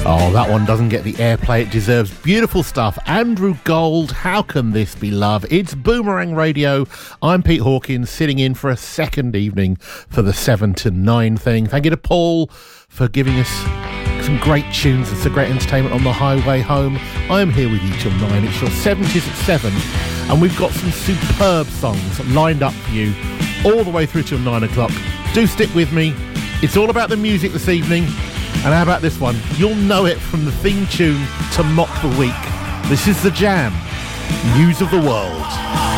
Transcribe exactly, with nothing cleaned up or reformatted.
Oh, that one doesn't get the airplay it deserves. Beautiful stuff. Andrew Gold, How Can This Be Love? It's Boomerang Radio. I'm Pete Hawkins, sitting in for a second evening for the seven to nine thing. Thank you to Paul for giving us some great tunes and some great entertainment on the highway home. I am here with you till nine. It's your seventies at seven, and we've got some superb songs lined up for you all the way through till nine o'clock. Do stick with me. It's all about the music this evening. And how about this one? You'll know it from the theme tune to Mock the Week. This is The Jam, News of the World.